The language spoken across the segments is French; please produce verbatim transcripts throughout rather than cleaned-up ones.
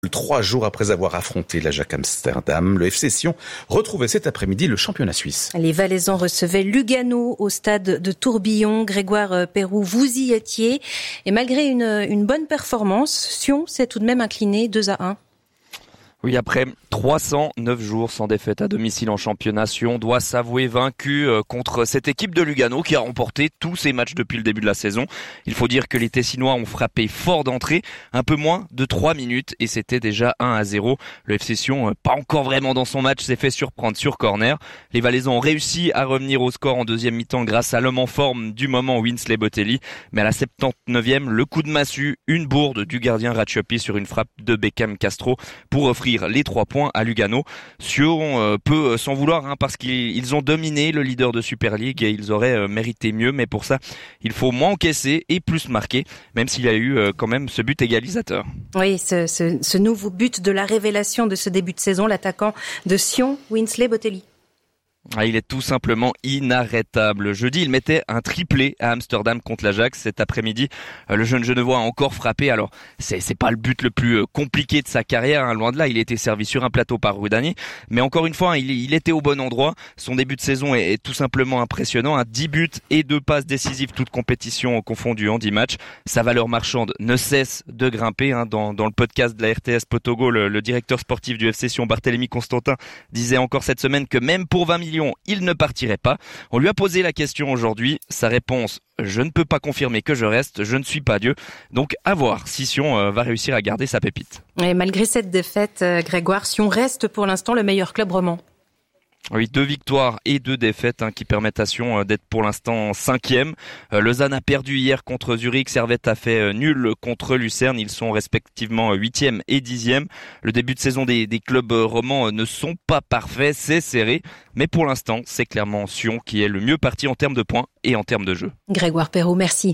Trois jours après avoir affronté l'Ajax Amsterdam, le F C Sion retrouvait cet après-midi le championnat suisse. Les Valaisans recevaient Lugano au stade de Tourbillon. Grégoire Perroux, vous y étiez. Et malgré une, une bonne performance, Sion s'est tout de même incliné deux à un. Oui, après trois cent neuf jours sans défaite à domicile en championnat, Sion doit s'avouer vaincu contre cette équipe de Lugano qui a remporté tous ses matchs depuis le début de la saison. Il faut dire que les Tessinois ont frappé fort d'entrée, un peu moins de trois minutes et c'était déjà un à zéro. Le F C Sion, pas encore vraiment dans son match, s'est fait surprendre sur corner. Les Valaisans ont réussi à revenir au score en deuxième mi-temps grâce à l'homme en forme du moment, Winsley Botelli. Mais à la septantaneuvième, le coup de massue, une bourde du gardien Ratchopi sur une frappe de Beckham Castro pour offrir les trois points à Lugano. Sion euh, peut s'en vouloir hein, parce qu'ils ont dominé le leader de Super League et ils auraient euh, mérité mieux, mais pour ça il faut moins encaisser et plus marquer, même s'il y a eu euh, quand même ce but égalisateur. Oui, ce, ce, ce nouveau but de la révélation de ce début de saison, l'attaquant de Sion, Winsley Botelli. Ah, il est tout simplement inarrêtable. Jeudi, il mettait un triplé à Amsterdam contre l'Ajax. Cet après-midi, le jeune Genevois a encore frappé. Alors, c'est, c'est pas le but le plus compliqué de sa carrière, hein, loin de là. Il a été servi sur un plateau par Rudani. Mais encore une fois, il, il était au bon endroit. Son début de saison est, est tout simplement impressionnant. Hein. dix buts et deux passes décisives, toutes compétitions confondues en dix matchs. Sa valeur marchande ne cesse de grimper. Hein. Dans, dans le podcast de la R T S Potogo, le, le directeur sportif du F C Sion, Barthélemy Constantin, disait encore cette semaine que même pour vingt millions, il ne partirait pas. On lui a posé la question aujourd'hui. Sa réponse, je ne peux pas confirmer que je reste, je ne suis pas Dieu. Donc à voir si Sion euh, va réussir à garder sa pépite. Et malgré cette défaite, euh, Grégoire, Sion reste pour l'instant le meilleur club roman. Oui, deux victoires et deux défaites hein, qui permettent à Sion d'être pour l'instant cinquième. Euh, Lausanne a perdu hier contre Zurich, Servette a fait euh, nul contre Lucerne. Ils sont respectivement huitième et dixième. Le début de saison des, des clubs romans euh, ne sont pas parfaits, c'est serré. Mais pour l'instant, c'est clairement Sion qui est le mieux parti en termes de points et en termes de jeu. Grégoire Perrault, merci.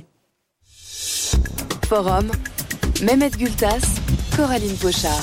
Forum, Mehmet Gültas, Coraline Pochard.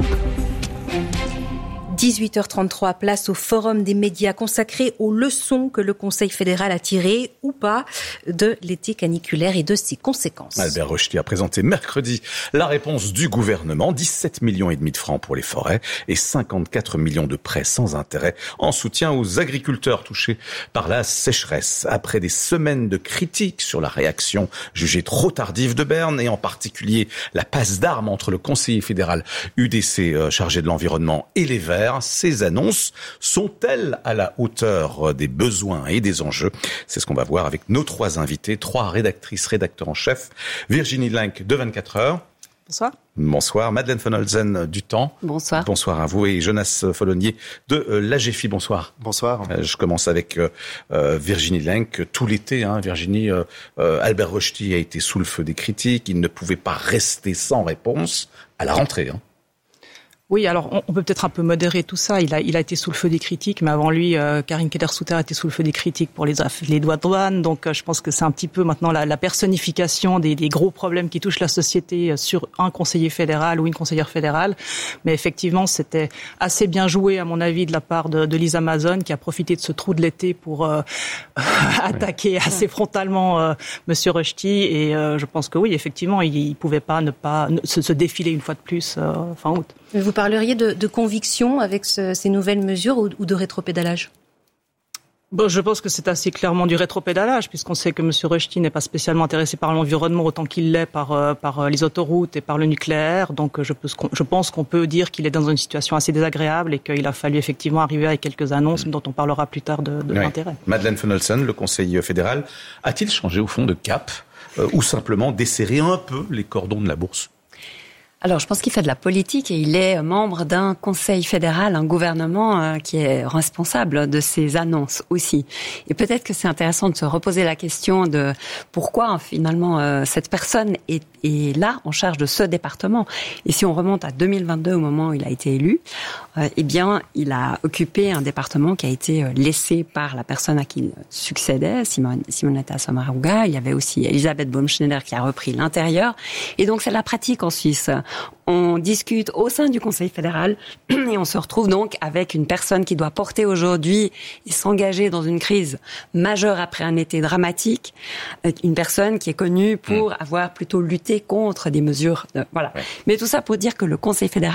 dix-huit heures trente-trois, place au forum des médias consacré aux leçons que le Conseil fédéral a tirées ou pas de l'été caniculaire et de ses conséquences. Albert Rochety a présenté mercredi la réponse du gouvernement, dix-sept millions et demi de francs pour les forêts et cinquante-quatre millions de prêts sans intérêt en soutien aux agriculteurs touchés par la sécheresse. Après des semaines de critiques sur la réaction jugée trop tardive de Berne et en particulier la passe d'armes entre le conseiller fédéral U D C chargé de l'environnement et les Verts, ces annonces sont-elles à la hauteur des besoins et des enjeux ? C'est ce qu'on va voir avec nos trois invités, trois rédactrices, rédacteurs en chef. Virginie Lenk de vingt-quatre heures. Bonsoir. Bonsoir. Madeleine von Holzen du Temps. Bonsoir. Bonsoir à vous. Et Jonas Follonier de euh, l'A G F I. Bonsoir. Bonsoir. Euh, je commence avec euh, Virginie Lenk. Tout l'été, hein, Virginie, euh, euh, Albert Rochety a été sous le feu des critiques. Il ne pouvait pas rester sans réponse à la rentrée. Hein. Oui, alors on, on peut peut-être un peu modérer tout ça. Il a, il a été sous le feu des critiques, mais avant lui, euh, Karin Keller-Sutter a été sous le feu des critiques pour les, les droits de douane. Donc euh, je pense que c'est un petit peu maintenant la, la personnification des, des gros problèmes qui touchent la société sur un conseiller fédéral ou une conseillère fédérale. Mais effectivement, c'était assez bien joué, à mon avis, de la part de, de Lisa Mazon, qui a profité de ce trou de l'été pour euh, attaquer assez frontalement euh, Monsieur Rochety. Et euh, je pense que oui, effectivement, il ne pouvait pas ne pas ne, se, se défiler une fois de plus euh, fin août. Vous parleriez de, de conviction avec ce, ces nouvelles mesures ou, ou de rétropédalage ? Bon, je pense que c'est assez clairement du rétropédalage, puisqu'on sait que M. Rochety n'est pas spécialement intéressé par l'environnement autant qu'il l'est par, euh, par les autoroutes et par le nucléaire. Donc je, peux, je pense qu'on peut dire qu'il est dans une situation assez désagréable et qu'il a fallu effectivement arriver avec quelques annonces dont on parlera plus tard de, de oui. l'intérêt. Madeleine von Holzen, le Conseil fédéral, a-t-il changé au fond de cap euh, ou simplement desserré un peu les cordons de la bourse ? Alors, je pense qu'il fait de la politique et il est membre d'un conseil fédéral, un gouvernement euh, qui est responsable de ces annonces aussi. Et peut-être que c'est intéressant de se reposer la question de pourquoi finalement euh, cette personne est, est là en charge de ce département. Et si on remonte à deux mille vingt-deux, au moment où il a été élu, euh, eh bien, il a occupé un département qui a été laissé par la personne à qui il succédait, Simone, Simonetta Sommaruga. Il y avait aussi Elisabeth Baumschneider qui a repris l'intérieur. Et donc, c'est la pratique en Suisse. On discute au sein du Conseil fédéral et on se retrouve donc avec une personne qui doit porter aujourd'hui et s'engager dans une crise majeure après un été dramatique. Une personne qui est connue pour mmh. avoir plutôt lutté contre des mesures. De, voilà. Ouais. Mais tout ça pour dire que le Conseil fédéral